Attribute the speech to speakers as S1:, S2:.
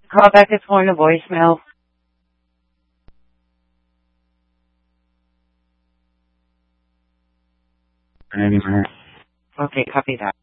S1: Call back is going to voicemail.
S2: Any minute.
S1: Okay, copy that.